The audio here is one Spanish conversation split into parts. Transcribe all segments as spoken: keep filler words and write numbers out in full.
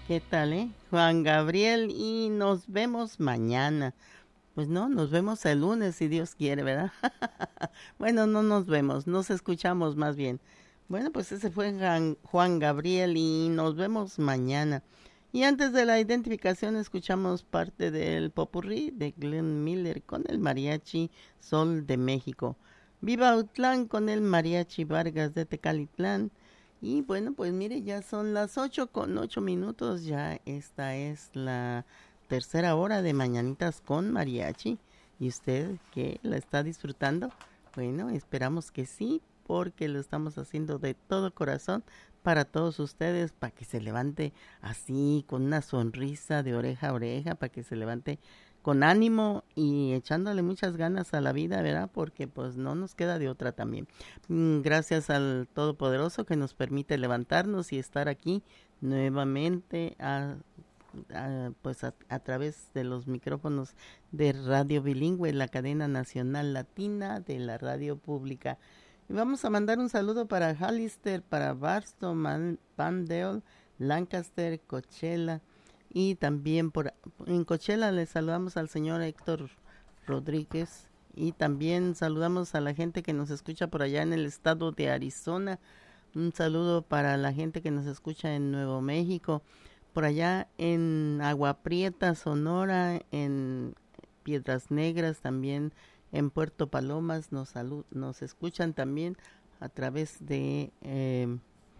¿Qué tal, eh? Juan Gabriel, y nos vemos mañana. Pues no, nos vemos el lunes si Dios quiere, ¿verdad? Bueno, no nos vemos, nos escuchamos más bien. Bueno, pues ese fue Jan- Juan Gabriel y nos vemos mañana. Y antes de la identificación escuchamos parte del popurrí de Glenn Miller con el mariachi Sol de México. Viva Autlán con el mariachi Vargas de Tecalitlán. Y bueno, pues mire, ya son las ocho con ocho minutos, ya esta es la tercera hora de Mañanitas con Mariachi. ¿Y usted qué? ¿La está disfrutando? Bueno, esperamos que sí, porque lo estamos haciendo de todo corazón para todos ustedes, para que se levante así, con una sonrisa de oreja a oreja, para que se levante con ánimo y echándole muchas ganas a la vida, ¿verdad? Porque pues no nos queda de otra también. Mm, Gracias al Todopoderoso que nos permite levantarnos y estar aquí nuevamente a, a, pues a, a través de los micrófonos de Radio Bilingüe, la cadena nacional latina de la radio pública. Y vamos a mandar un saludo para Hollister, para Barstow, Man, Palmdale, Lancaster, Coachella, y también por en Coachella le saludamos al señor Héctor Rodríguez, y también saludamos a la gente que nos escucha por allá en el estado de Arizona. Un saludo para la gente que nos escucha en Nuevo México, por allá en Agua Prieta, Sonora, en Piedras Negras, también en Puerto Palomas nos salu- nos escuchan también a través de eh,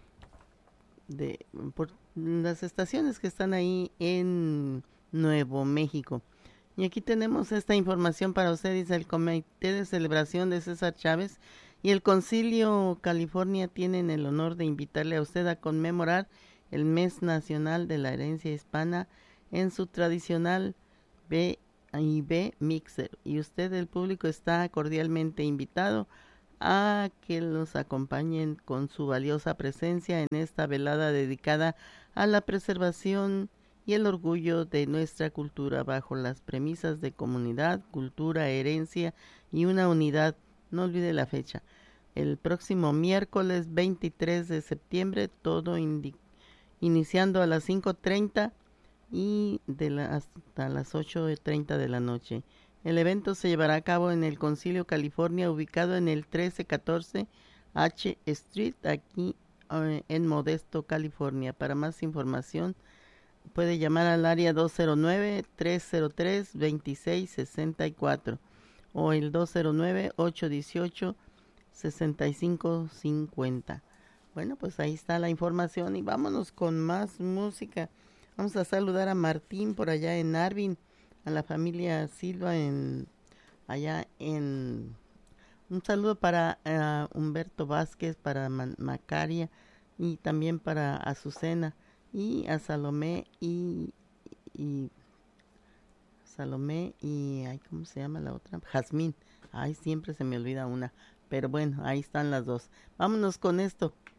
de por las estaciones que están ahí en Nuevo México. Y aquí tenemos esta información para ustedes. El Comité de Celebración de César Chávez y el Concilio California tienen el honor de invitarle a usted a conmemorar el Mes Nacional de la Herencia Hispana en su tradicional B y B Mixer. Y usted, el público, está cordialmente invitado a que los acompañen con su valiosa presencia en esta velada dedicada a la preservación y el orgullo de nuestra cultura bajo las premisas de comunidad, cultura, herencia y una unidad. No olvide la fecha. El próximo miércoles veintitrés de septiembre, todo indi- iniciando a las cinco treinta y de la, hasta las ocho treinta de la noche. El evento se llevará a cabo en el Concilio California, ubicado en el trece catorce H Street, aquí eh, en Modesto, California. Para más información puede llamar al área dos cero nueve, tres cero tres, dos seis seis cuatro o el dos cero nueve, ocho uno ocho, seis cinco cinco cero. Bueno, pues ahí está la información y vámonos con más música. Vamos a saludar a Martín por allá en Arvin, a la familia Silva en allá en un saludo para uh, Humberto Vázquez, para Man- Macaria y también para Azucena y a Salomé y, y Salomé y ay, ¿cómo se llama la otra? Jazmín. Ay, siempre se me olvida una, pero bueno, ahí están las dos. Vámonos con esto.